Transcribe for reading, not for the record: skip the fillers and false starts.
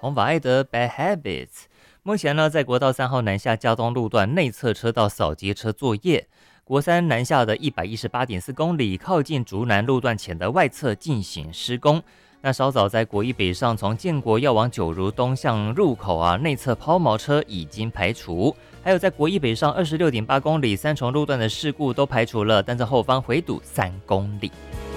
红法爱的 Bad Habits。目前呢，在国道3号南下嘉东路段内侧车道扫街车作业，国三南下的118.4公里，靠近竹南路段前的外侧进行施工。那稍早在国一北上从建国要往九如东向入口内侧抛锚车已经排除，还有在国一北上26.8公里三重路段的事故都排除了，但在后方回堵3公里。